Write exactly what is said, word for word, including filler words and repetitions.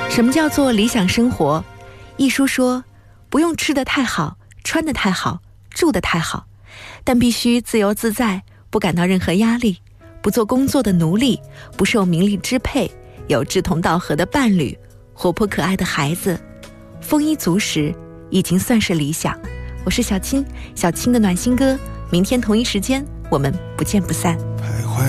什么叫做理想生活？一书说，不用吃得太好，穿得太好，住得太好，但必须自由自在，不感到任何压力，不做工作的奴隶，不受名利支配，有志同道合的伴侣，活泼可爱的孩子，丰衣足食，已经算是理想。我是小青，小青的暖心歌，明天同一时间我们不见不散。